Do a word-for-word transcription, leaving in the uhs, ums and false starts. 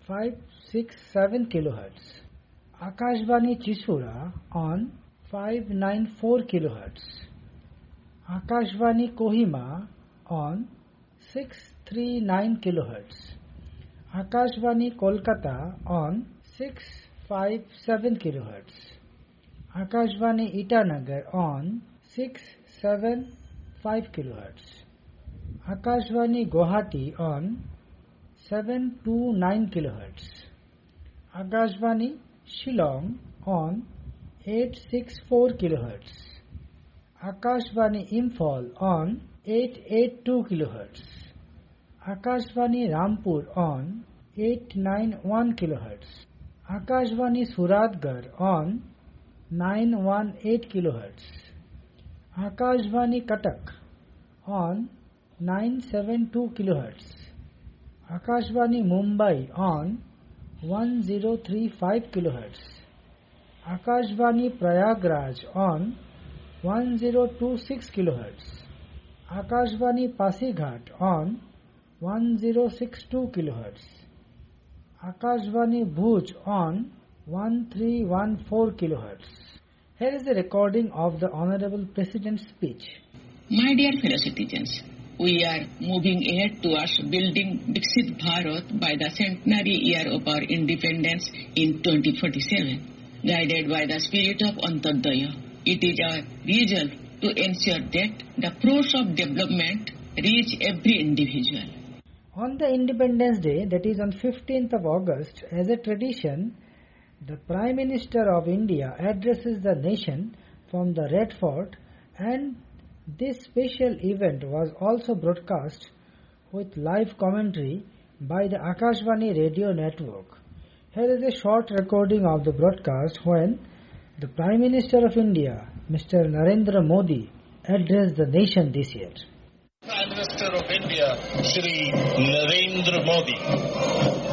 five six seven kilohertz. Akashvani Chisura on five ninety-four kilohertz. Akashvani Kohima on six thirty-nine kilohertz. Akashvani Kolkata on six fifty-seven kilohertz. Akashvani Itanagar on six seventy-five kilohertz. Akashvani Guwahati on seven twenty-nine kilohertz. Akashvani Shillong on eight sixty-four kilohertz. Akashvani Imphal on eight eighty-two kilohertz. Akashvani Rampur on eight ninety-one kilohertz. Akashvani Suratgarh on nine eighteen kilohertz. Akashvani Cuttack on nine seventy-two kilohertz. Akashvani Mumbai on ten thirty-five kilohertz. Akashvani Prayagraj on ten twenty-six kilohertz. Akashvani Pasighat on ten sixty-two kilohertz. Akashvani Bhuj on thirteen fourteen kilohertz. Here is the recording of the Honorable President's speech. My dear fellow citizens, we are moving ahead towards building Viksit Bharat by the centenary year of our independence in twenty forty-seven, guided by the spirit of Antyodaya. It is our resolve to ensure that the fruits of development reach every individual. On the Independence Day, that is on fifteenth of August, as a tradition, the Prime Minister of India addresses the nation from the Red Fort, and this special event was also broadcast with live commentary by the Akashvani Radio Network. Here is a short recording of the broadcast when the Prime Minister of India, Mister Narendra Modi, addressed the nation this year. Prime Minister of India, Shri Narendra Modi.